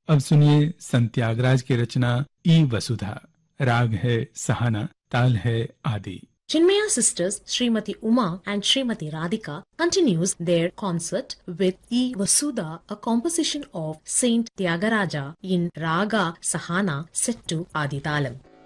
अब सुनिए संत त्यागराज की रचना ई वसुधा। राग है सहाना, ताल है आदि। Chinmaya sisters Srimati Uma and Srimati Radhika continues their concert with E. Vasudha, a composition of Saint Tyagaraja in Raga Sahana set to Aditalam.